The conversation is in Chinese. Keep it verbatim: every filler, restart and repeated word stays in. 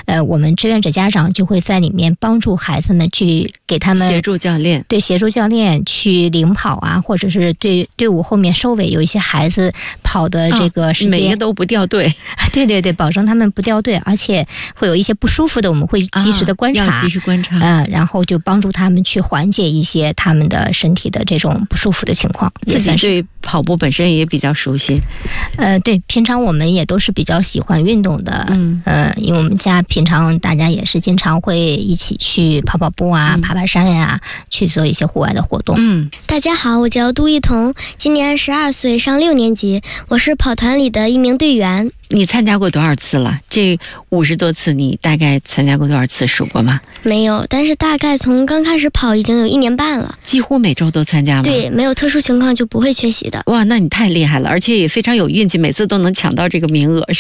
呃，我们志愿者家长就会在里面帮助孩子们去给他们协助教练， 对协助教练去领跑啊，或者是对队伍后面收尾有一些孩子跑的这个时间、 哦、每个都不掉队， 对对对，保证他们不掉队，而且会有一些不舒服的，我们会及时的观察， 啊、要及时观察， 呃，然后就帮助他们去缓解一些他们的身体的这种不舒服的情况。 自己对跑步本身也比较熟悉， 呃，对，平常我们也都是比较喜欢运动的，嗯，呃，因为我们家平常大家也是经常会一起去跑跑步啊、嗯、爬爬山呀、啊，去做一些户外的活动。 嗯，大家好，我叫杜一彤，今年十二岁，上六年级，我是跑团里的一名队员。 你参加过多少次了？这五十多次，你大概参加过多少次？数过吗？ 没有，但是大概从刚开始跑已经有一年半了。 几乎每周都参加吗？ 对，没有特殊情况就不会缺席的。 哇，那你太厉害了，而且也非常有运气，每次都能抢到这个名额。